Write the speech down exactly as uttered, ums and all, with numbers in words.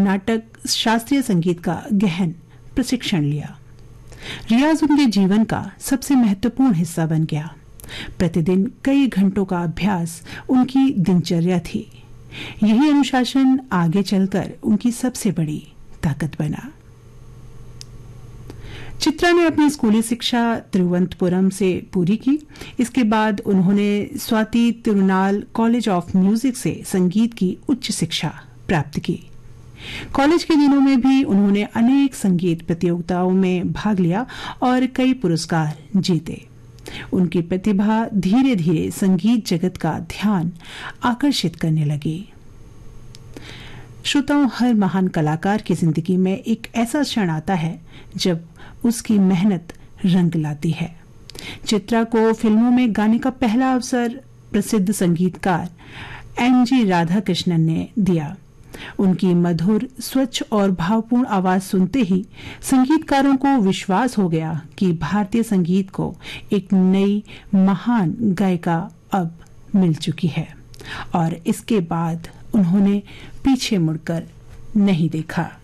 कर्नाटक शास्त्रीय संगीत का गहन प्रशिक्षण लिया। रियाज उनके जीवन का सबसे महत्वपूर्ण हिस्सा बन गया। प्रतिदिन कई घंटों का अभ्यास उनकी दिनचर्या थी। यही अनुशासन आगे चलकर उनकी सबसे बड़ी ताकत बना। चित्रा ने अपनी स्कूली शिक्षा तिरुवनंतपुरम से पूरी की। इसके बाद उन्होंने Swati Thirunal college of music से संगीत की उच्च शिक्षा प्राप्त की। कॉलेज के दिनों में भी उन्होंने अनेक संगीत प्रतियोगिताओं में भाग लिया और कई पुरस्कार जीते। उनकी प्रतिभा धीरे धीरे संगीत जगत का ध्यान आकर्षित करने लगी। श्रोताओं, हर महान कलाकार की जिंदगी में एक ऐसा क्षण आता है जब उसकी मेहनत रंग लाती है। चित्रा को फिल्मों में गाने का पहला अवसर प्रसिद्ध संगीतकार एम जी राधाकृष्णन ने दिया। उनकी मधुर, स्वच्छ और भावपूर्ण आवाज सुनते ही संगीतकारों को विश्वास हो गया कि भारतीय संगीत को एक नई महान गायिका अब मिल चुकी है, और इसके बाद उन्होंने पीछे मुड़कर नहीं देखा।